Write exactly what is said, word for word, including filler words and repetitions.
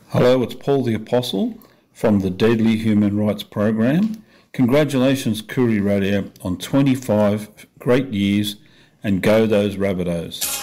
Hello, it's Paul the Apostle from the Deadly Human Rights Program. Congratulations, Koori Radio, on twenty-five great years, and go those Rabbitohs.